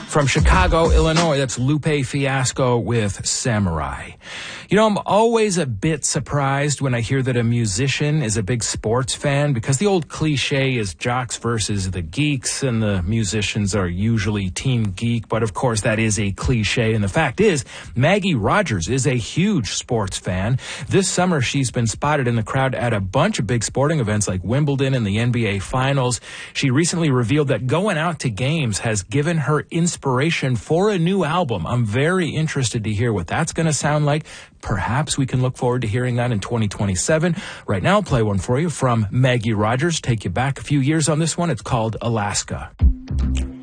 From Chicago, Illinois, that's Lupe Fiasco with Samurai. You know, I'm always a bit surprised when I hear that a musician is a big sports fan, because the old cliche is jocks versus the geeks, and the musicians are usually team geek. But of course, that is a cliche. And the fact is, Maggie Rogers is a huge sports fan. This summer, she's been spotted in the crowd at a bunch of big sporting events like Wimbledon and the NBA Finals. She recently revealed that going out to games has given her inspiration for a new album. I'm very interested to hear what that's going to sound like. Perhaps we can look forward to hearing that in 2027. Right now, I'll play one for you from Maggie Rogers. Take you back a few years on this one. It's called Alaska.